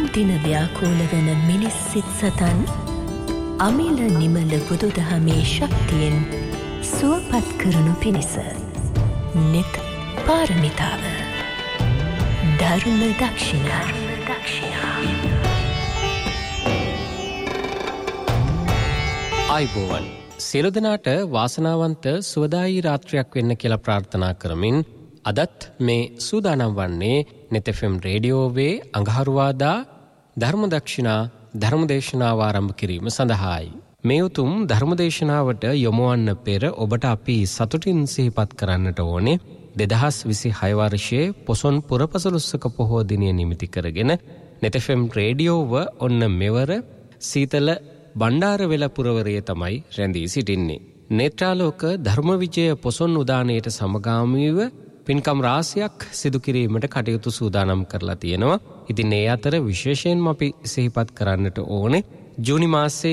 අනුදින ව්‍යාකූල වන මිනිස් සිත් සතන් අමිල නිමල බුදුදහමේ ශක්තියෙන් සුවපත් කරනු පිණිස නිත් පාරමිතාව ධර්ම දක්ෂිණා. ආයුබෝවන් සියලු දෙනාට වාසනාවන්ත සුවදායි රාත්‍රියක් වෙන්න කියලා ප්‍රාර්ථනා කරමින් අදත් මේ සූදානම් වන්නේ නෙත් FM රේඩියෝවේ අඟහරුවාදා ධර්මදක්ෂිණා ධර්මදේශනාව ආරම්භ කිරීම සඳහායි. මේ උතුම් ධර්මදේශනාවට යොමුවන්න පෙර ඔබට අපි සතුටින් සිහිපත් කරන්නට ඕනේ 2026 වර්ෂයේ පොසොන් පුරපසළොස්වක පොහෝ දිනය නිමිති කරගෙන නෙත් FM රේඩියෝව ඔන්න මෙවර සීතල බණ්ඩාරවෙල පුරවරයේ තමයි රැඳී සිටින්නේ. නේත්‍රාලෝක ධර්මවිජය පොසොන් උදානයට සමගාමීව පින්කම් රාශියක් සිදු කිරීමට කටයුතු සූදානම් කරලා තියෙනවා. ඉතින් ඒ අතර විශේෂයෙන්ම අපි සිහිපත් කරන්නට ඕනේ ජූනි මාසයේ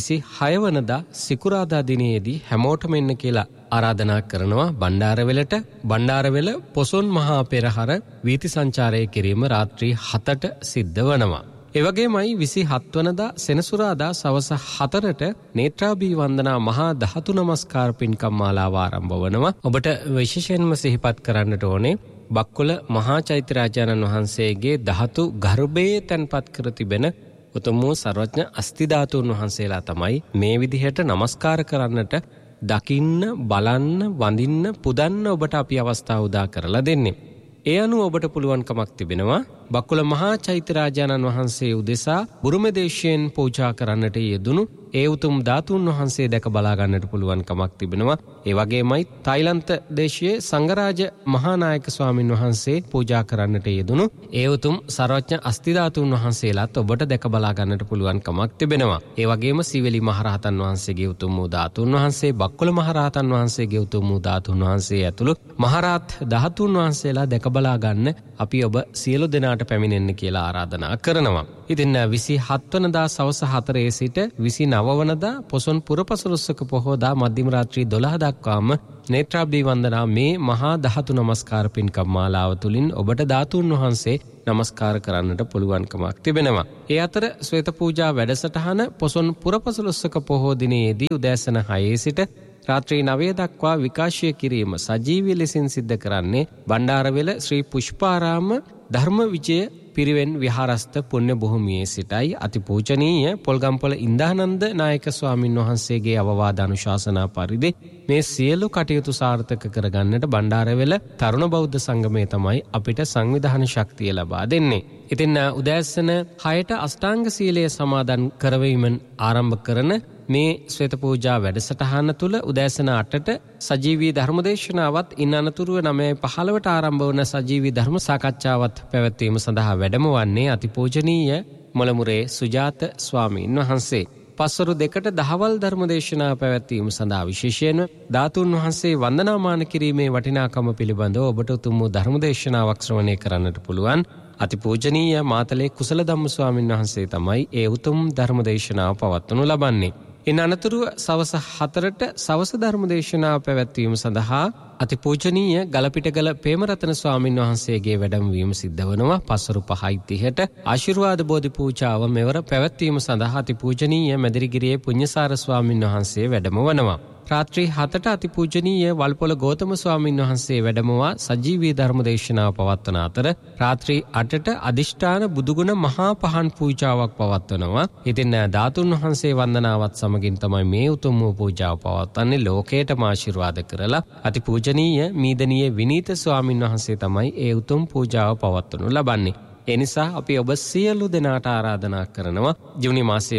26 වනදා සිකුරාදා දිනයේදී හැමෝටම එන්න කියලා ආරාධනා කරනවා බණ්ඩාරවෙලට. බණ්ඩාරවෙල පොසොන් මහා පෙරහර වීථි සංචාරය කිරීම රාත්‍රී 7ට සිද්ධ වෙනවා. එවැගේමයි 27 වනදා සෙනසුරාදා සවස 4ට නේත්‍රාභී වන්දනා මහා ධාතු නමස්කාර පින්කම් මාලාව ආරම්භ වෙනවා. ඔබට විශේෂයෙන්ම සිහිපත් කරන්නට ඕනේ බක්කොළ මහා චෛත්‍යරාජානන් වහන්සේගේ ධාතු ගර්භයේ තැන්පත් කර තිබෙන උතුම් වූ සර්වඥ අස්ති ධාතුන් වහන්සේලා තමයි මේ විදිහට නමස්කාර කරන්නට දකින්න, බලන්න, වඳින්න, පුදන්න ඔබට අපි අවස්ථාව උදා කරලා දෙන්නේ. ඒ අනුව ඔබට පුළුවන්කමක් තිබෙනවා බක්කුල මහා චෛත්‍යරාජානන් වහන්සේ උදෙසා බුරුම දේශයෙන් පූජා කරන්නට යෙදුණු ඒ උතුම් ධාතුන් වහන්සේ දැක බලා ගන්නට පුළුවන්කමක් තිබෙනවා. ඒ වගේමයි තායිලන්ත දේශයේ සංඝරාජ මහානායක ස්වාමින් වහන්සේ පූජා කරන්නට යෙදුණු ඒ උතුම් සර්වඥ අස්ති ධාතුන් වහන්සේලාත් ඔබට දැක බලා ගන්නට පුළුවන්කමක් තිබෙනවා. ඒ වගේම සීවලි මහරහතන් වහන්සේගේ උතුම් වූ ධාතුන් වහන්සේ, බක්කුල මහරහතන් වහන්සේගේ උතුම් වූ ධාතුන් වහන්සේ ඇතුළු මහරහත් ධාතුන් වහන්සේලා දැක බලා ගන්න අපි ඔබ සියලු දෙනාට පැමිණෙන්න කියලා ආරාධනා කරනවා. ඉතින් 27 වනදා සවස් 4 සිට 29 වනදා පොසොන් පුරපසළොස්වක පොහෝදා මධ්‍යම රාත්‍රී 12 දක්වාම නේත්‍රාභී වන්දනා මේ මහා ධාතු නමස්කාර පින්කම් මාලාව තුලින් ඔබට ධාතුන් වහන්සේ නමස්කාර කරන්නට පුළුවන්කමක් තිබෙනවා. ඒ අතර ශ්වේත පූජා වැඩසටහන පොසොන් පුරපසළොස්වක පොහෝ දිනයේදී උදෑසන 6 සිට රාත්‍රී 9 දක්වා විකාශය කිරීම සජීවී ලෙසින් සිද්ධ කරන්නේ බණ්ඩාරවෙල ශ්‍රී පුෂ්පාරාම ධර්මවිජය පිරිවෙන් විහාරස්ථ පුණ්‍ය භූමියේ සිටයි අතිපූජනීය පොල්ගම්පොළ ඉන්දානන්ද නායක ස්වාමින් වහන්සේගේ අවවාද අනුශාසනා පරිදි මේ සියලු කටයුතු සාර්ථක කරගන්නට බණ්ඩාරවෙල තරුණ බෞද්ධ සංගමය තමයි අපිට සංවිධාන ශක්තිය ලබා දෙන්නේ. ඉතින් උදෑසන 6ට අෂ්ටාංග සීලය සමාදන් කරවීමෙන් ආරම්භ කරන මේ ශ්වේත පූජා වැඩසටහන තුල උදෑසන 8ට සජීවී ධර්මදේශනාවත් ඉන් අනතුරුව 9:15ට ආරම්භ වන සජීවී ධර්ම සාකච්ඡාවත් පැවැත්වීම සඳහා වැඩම වන්නේ අතිපූජනීය මොළමුරේ සුජාත ස්වාමීන් වහන්සේ. පස්වරු 2ට දහවල් ධර්මදේශනා පැවැත්වීම සඳහා විශේෂයෙන්ම ධාතුන් වහන්සේ වන්දනාමාන කිරීමේ වටිනාකම පිළිබඳව ඔබට උතුම් වූ ධර්මදේශනාවක් ශ්‍රවණය කරන්නට පුළුවන්. අතිපූජනීය මාතලේ කුසල ධම්ම ස්වාමීන් වහන්සේ තමයි ඒ උතුම් ධර්මදේශනාව පවත්වනු ලබන්නේ. ඉන් අනතුරුව සවස 4ට සවස ධර්මදේශනාව පැවැත්වීම සඳහා අතිපූජනීය ගලපිටගල පේමරතන ස්වාමීන් වහන්සේගේ වැඩමවීම සිද්ධ වෙනවා. පස්වරු 5:30ට ආශිර්වාද බෝධි පූජාව මෙවර පැවැත්වීම සඳහා අතිපූජනීය මැදිරිගිරියේ පුඤ්ඤසාර ස්වාමීන් වහන්සේ වැඩම වනවා. රාත්‍රී 7ට අතිපූජනීය වල්පොළ ගෞතම ස්වාමීන් වහන්සේ වැඩමවා සජීවී ධර්මදේශනාව පවත්වන අතර රාත්‍රී 8ට අදිෂ්ඨාන බුදුගුණ මහා පහන් පූජාවක් පවත්වනවා. ඉතින් ධාතුන් වහන්සේ වන්දනාවත් සමගින් තමයි මේ උතුම් වූ පූජාව පවත්වන්නේ. ලෝකයටම ආශිර්වාද කරලා අතිපූජනීය මීදනීය විනීත ස්වාමීන් වහන්සේ තමයි ඒ උතුම් පූජාව පවත්වනු ලබන්නේ. ඒ නිසා අපි ඔබ සියලු දෙනාට ආරාධනා කරනවා ජූනි මාසයේ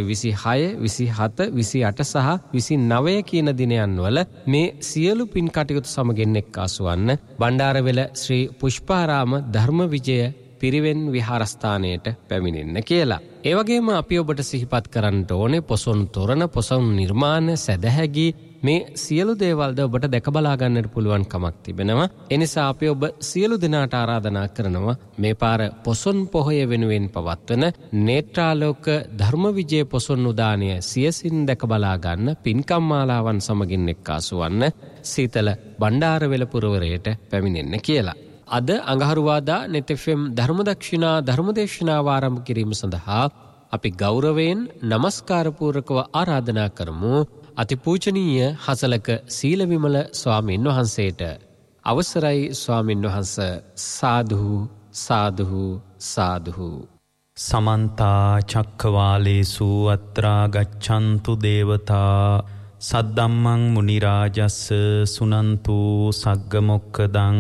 26, 27, 28 සහ 29 කියන දිනයන් වල මේ සියලු පින් කටයුතු සමගින් එක්කාසු වන්න බණ්ඩාරවෙල ශ්‍රී පුෂ්පාරාම ධර්මවිජය පිරිවෙන් විහාරස්ථානයට පැමිණෙන්න කියලා. ඒ වගේම අපි ඔබට සිහිපත් කරන්න ඕනේ පොසොන් තොරණ, පොසොන් නිර්මාණ, සැදැහැගි මේ සියලු දේවල්ද ඔබට දැක බලා ගන්නට පුළුවන් කමක් තිබෙනවා. ඒ නිසා අපි ඔබ සියලු දෙනාට ආරාධනා කරනවා මේ පාර පොසොන් පොහොය වෙනුවෙන් පවත්වන නේත්‍රාලෝක ධර්මවිජය පොසොන් උදානය සියසින් දැක බලා ගන්න පින්කම් මාලාවන් සමගින් එක්කාසු වන්න සීතල බණ්ඩාරවෙල පුරවරයට පැමිණෙන්න කියලා. අද අඟහරුවාදා net FM ධර්මදක්ෂිනා ධර්මදේශනාව ආරම්භ කිරීම සඳහා අපි ගෞරවයෙන් নমස්කාර පූර්වකව ආරාධනා කරමු අතිපූජනීය හසලක සීලවිමල ස්වාමීන් වහන්සේට. අවසරයි ස්වාමීන් වහන්ස. සාදු සාදු සාදු. සමන්ත චක්කවාලේසු අත්‍රා ගච්ඡන්තු දේවතා සද්දම්මං මුනි රාජස්ස සුනන්තු සග්ග මොක්ඛදං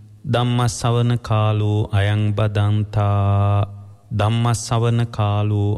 ධම්මස්සවන කාලෝ අයං බදන්තා ධම්මස්සවන කාලෝ